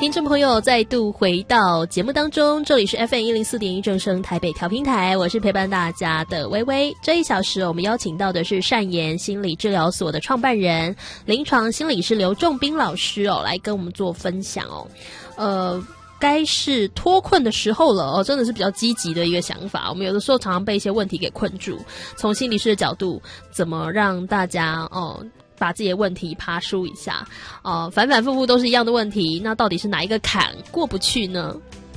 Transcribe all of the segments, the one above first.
听众朋友再度回到节目当中，这里是 FM104.1 正声台北调频台，我是陪伴大家的微微。这一小时我们邀请到的是善言心理治疗所的创办人、临床心理师刘仲彬老师来跟我们做分享该是脱困的时候了真的是比较积极的一个想法。我们有的时候常常被一些问题给困住，从心理师的角度，怎么让大家把自己的问题爬梳一下反反复复都是一样的问题，那到底是哪一个坎过不去呢？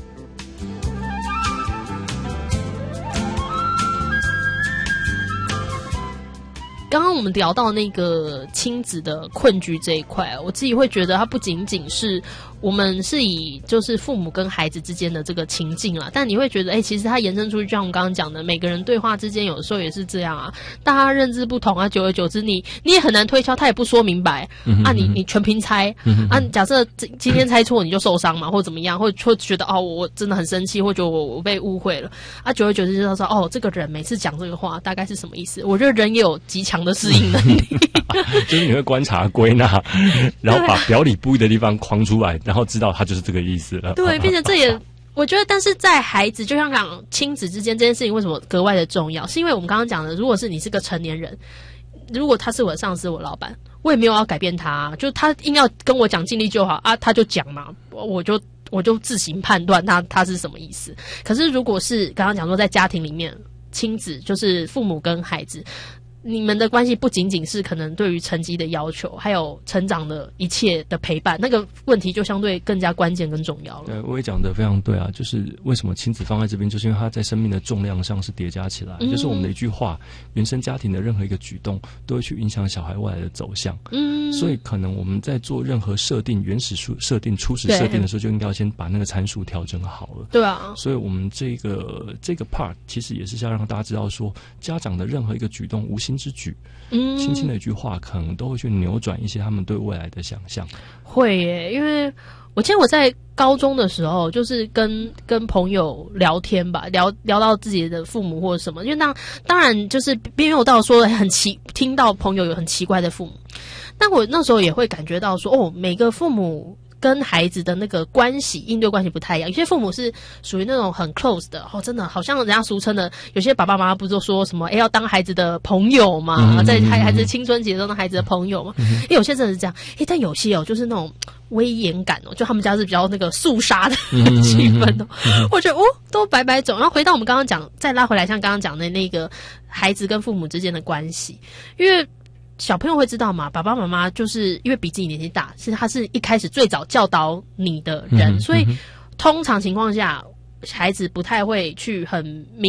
刚刚我们聊到那个亲子的困局这一块，我自己会觉得它不仅仅是我们是以就是父母跟孩子之间的这个情境啦，但你会觉得其实它延伸出去，就像我们刚刚讲的，每个人对话之间有的时候也是这样啊，大家认知不同啊，久而久之你也很难推敲，他也不说明白你全凭猜假设今天猜错你就受伤嘛，或者怎么样，或者觉得我真的很生气，或者我被误会了久而久之就知道说这个人每次讲这个话大概是什么意思。我觉得人也有极强的适应能力就是你会观察归纳，然后把表里不一的地方框出来，然后知道他就是这个意思了。 对，并且这也我觉得，但是在孩子就像讲亲子之间这件事情为什么格外的重要，是因为我们刚刚讲的，如果是你是个成年人，如果他是我的上司我老板，我也没有要改变他就他硬要跟我讲尽力就好他就讲嘛，我就自行判断他是什么意思。可是如果是刚刚讲说在家庭里面，亲子就是父母跟孩子，你们的关系不仅仅是可能对于成绩的要求，还有成长的一切的陪伴，那个问题就相对更加关键跟重要了。 对，我也讲得非常对啊，就是为什么亲子放在这边，就是因为它在生命的重量上是叠加起来就是我们的一句话，原生家庭的任何一个举动都会去影响小孩未来的走向所以可能我们在做任何设定，原始设定、初始设定的时候，就应该要先把那个参数调整好了。 对啊， 所以我们这个 part 其实也是要让大家知道说，家长的任何一个举动，无心之举轻轻的一句话，可能都会去扭转一些他们对未来的想象。 会耶，因为我记得我在高中的时候，就是跟朋友聊天吧，聊到自己的父母或者什么，因为当然就是并没有到说听到朋友有很奇怪的父母，但我那时候也会感觉到说每个父母跟孩子的那个关系应对关系不太一样，有些父母是属于那种很 close 的真的好像人家俗称的，有些爸爸妈妈不是说什么要当孩子的朋友嘛在孩子青春期的时候当孩子的朋友嘛有些真的是这样但有些就是那种威严感就他们家是比较那个肃杀的气氛我觉得都百百种。然后回到我们刚刚讲，再拉回来像刚刚讲的那个孩子跟父母之间的关系，因为小朋友会知道嘛，爸爸妈妈就是因为比自己年纪大，其实他是一开始最早教导你的人所以通常情况下孩子不太会去很